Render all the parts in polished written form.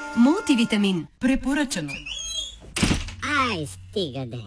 Мултивитамин. Препоръчано. Ай, стига де.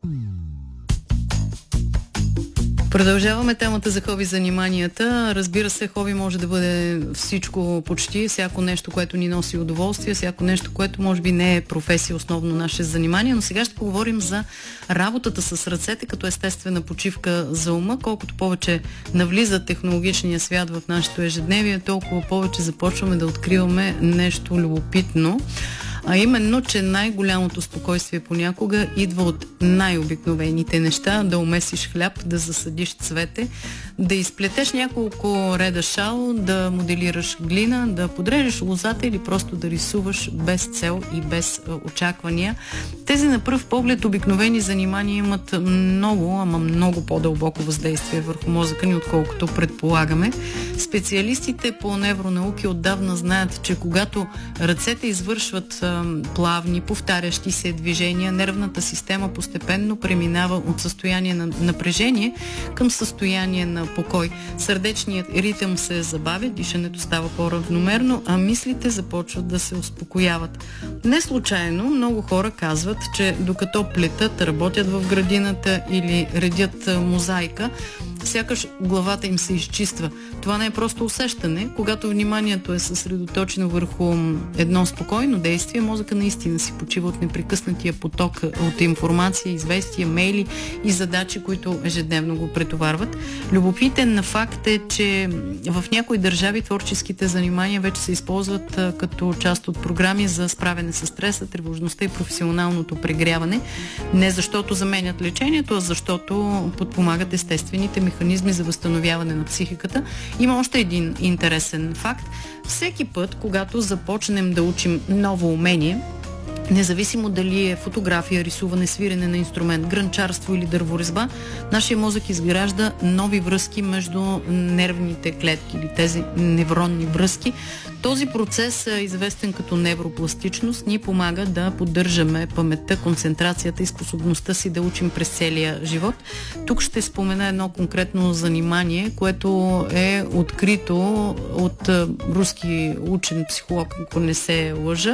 Продължаваме темата за хоби заниманията. Разбира се, хоби може да бъде всичко почти, всяко нещо, което ни носи удоволствие, всяко нещо, което може би не е професия, основно наше занимание, но сега ще поговорим за работата с ръцете като естествена почивка за ума. Колкото повече навлиза технологичния свят в нашето ежедневие, толкова повече започваме да откриваме нещо любопитно. А именно, че най-голямото спокойствие понякога идва от най-обикновените неща: да умесиш хляб, да засадиш цвете, да изплетеш няколко реда шал, да моделираш глина, да подрежеш лозата или просто да рисуваш без цел и без очаквания. Тези на пръв поглед обикновени занимания имат много, ама много по-дълбоко въздействие върху мозъка ни, отколкото предполагаме. Специалистите по невронауки отдавна знаят, че когато ръцете извършват плавни, повтарящи се движения, нервната система постепенно преминава от състояние на напрежение към състояние на покой. Сърдечният ритъм се забавя, дишането става по-равномерно, а мислите започват да се успокояват. Не случайно много хора казват, че докато плетат, работят в градината или редят мозайка, сякаш главата им се изчиства. Това не е просто усещане. Когато вниманието е съсредоточено върху едно спокойно действие, мозъка наистина си почива от непрекъснатия поток от информация, известия, мейли и задачи, които ежедневно го претоварват. Любопитен факт е, че в някои държави творческите занимания вече се използват като част от програми за справяне с стреса, тревожността и професионалното прегряване. Не защото заменят лечението, а защото подпомагат естествените механизми за възстановяване на психиката. Има още един интересен факт. Всеки път, когато започнем да учим ново умение, независимо дали е фотография, рисуване, свирене на инструмент, грънчарство или дърворезба, нашия мозък изгражда нови връзки между нервните клетки или тези невронни връзки. Този процес, известен като невропластичност, ни помага да поддържаме паметта, концентрацията и способността си да учим през целия живот. Тук ще спомена едно конкретно занимание, което е открито от руски учен психолог, ако не се лъжа,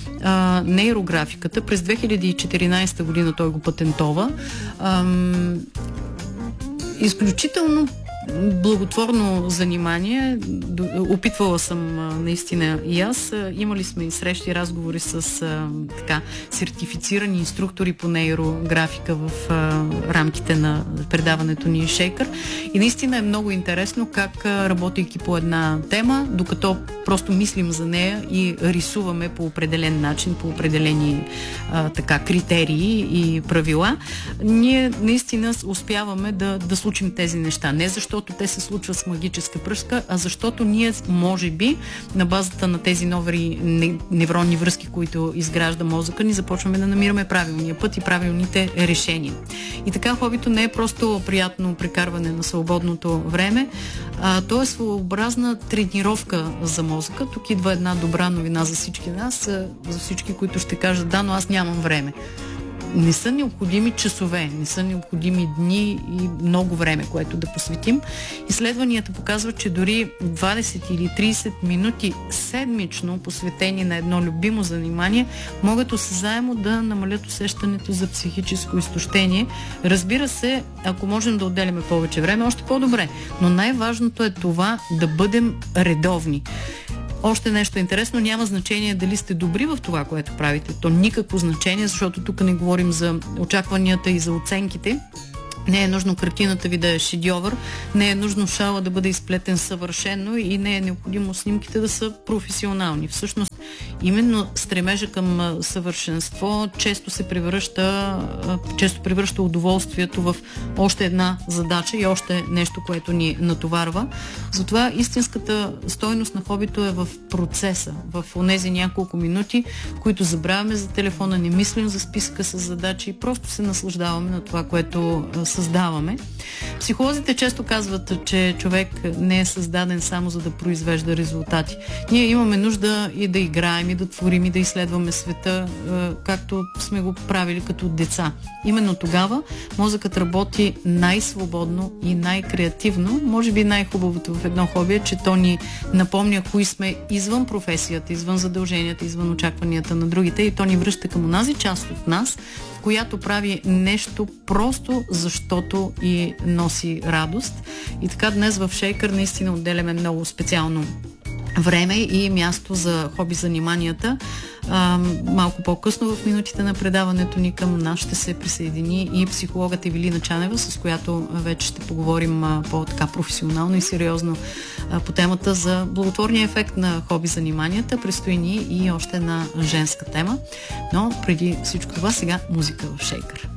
нейрографиката. През 2014 година той го патентова. Изключително благотворно занимание. Опитвала съм наистина и аз. Имали сме и срещи, разговори с сертифицирани инструктори по нейрографика в рамките на предаването ни Шейкър. И наистина е много интересно как, работейки по една тема, докато просто мислим за нея и рисуваме по определен начин, по определени критерии и правила, ние наистина успяваме да случим тези неща. Не защото те се случват с магическа пръчка, а защото ние, може би, на базата на тези нови невронни връзки, които изгражда мозъка ни, започваме да намираме правилния път и правилните решения. И така, хобито не е просто приятно прекарване на свободното време, то е своеобразна тренировка за мозъка. Тук идва една добра новина за всички нас, за всички, които ще кажат: да, но аз нямам време. Не са необходими часове, не са необходими дни и много време, което да посветим. Изследванията показват, че дори 20 или 30 минути седмично посветени на едно любимо занимание могат осезаемо да намалят усещането за психическо изтощение. Разбира се, ако можем да отделяме повече време, още по-добре. Но най-важното е това да бъдем редовни. Още нещо интересно, няма значение дали сте добри в това, което правите. То никакво значение, защото тук не говорим за очакванията и за оценките. Не е нужно картината ви да е шедьовър, не е нужно шала да бъде изплетен съвършено и не е необходимо снимките да са професионални. Всъщност, именно стремежа към съвършенство често превръща удоволствието в още една задача и още нещо, което ни натоварва. Затова истинската стойност на хобито е в процеса, в онези няколко минути, в които забравяме за телефона, не мислим за списъка с задачи и просто се наслаждаваме на това, което създаваме. Психолозите често казват, че човек не е създаден само за да произвежда резултати. Ние имаме нужда и да играем, и и да творим и да изследваме света, както сме го правили като деца. Именно тогава мозъкът работи най-свободно и най-креативно. Може би най-хубавото в едно хоби е, че то ни напомня кои сме извън професията, извън задълженията, извън очакванията на другите и то ни връща към онази част от нас, която прави нещо просто защото и носи радост. И така днес в Шейкър наистина отделяме много специално време и място за хоби заниманията. Малко по-късно в минутите на предаването ни към нас ще се присъедини и психологът Евелина Чанева, с която вече ще поговорим по-така професионално и сериозно по темата за благотворния ефект на хоби заниманията. Предстои ни и още една женска тема. Но преди всичко това сега музика в Шейкър.